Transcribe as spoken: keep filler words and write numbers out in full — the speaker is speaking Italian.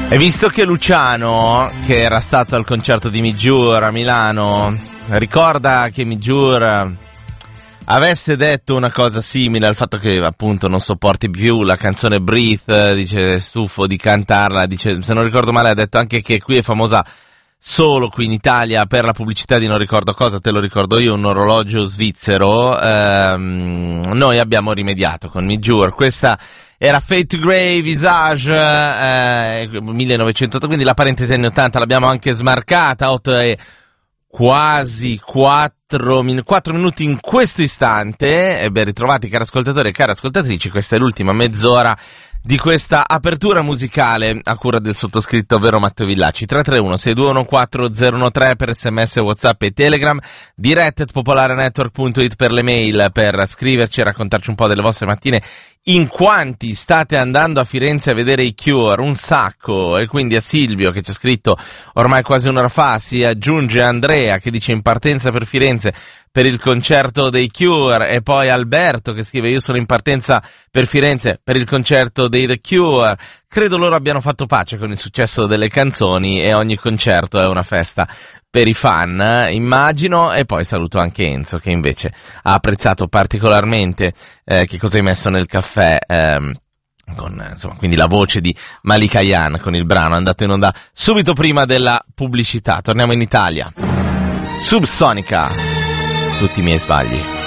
E visto che Luciano, che era stato al concerto di Mijur a Milano, ricorda che Mijur avesse detto una cosa simile al fatto che appunto non sopporti più la canzone Breathe, dice stufo di cantarla, dice, se non ricordo male ha detto anche che qui è famosa solo qui in Italia per la pubblicità di non ricordo cosa, te lo ricordo io, un orologio svizzero. Ehm, noi abbiamo rimediato con Mijur, questa era Fate Grey, Visage, eh, millenovecentotto, quindi la parentesi anni ottanta l'abbiamo anche smarcata, otto e quasi quattro minuti in questo istante, e ben ritrovati cari ascoltatori e cari ascoltatrici, questa è l'ultima mezz'ora di questa apertura musicale a cura del sottoscritto, ovvero Matteo Villacci. Tre tre uno sei due uno quattro zero uno tre per sms, whatsapp e telegram, dirette at popolarenetwork punto it per le mail, per scriverci e raccontarci un po' delle vostre mattine. In quanti state andando a Firenze a vedere i Cure? Un sacco. E quindi a Silvio, che ci ha scritto ormai quasi un'ora fa, si aggiunge Andrea che dice in partenza per Firenze per il concerto dei Cure, e poi Alberto che scrive io sono in partenza per Firenze per il concerto dei The Cure. Credo loro abbiano fatto pace con il successo delle canzoni e ogni concerto è una festa per i fan, immagino. E poi saluto anche Enzo che invece ha apprezzato particolarmente eh, che cosa hai messo nel caffè, ehm, con insomma quindi la voce di Malika Yan con il brano andato in onda subito prima della pubblicità. Torniamo in Italia. Subsonica, tutti i miei sbagli.